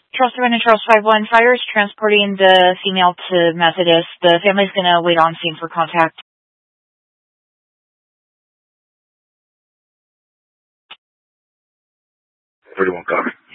Charles 7 and Charles 5-1, fire is transporting the female to Methodist. The family's going to wait on scene for contact. 31 copy.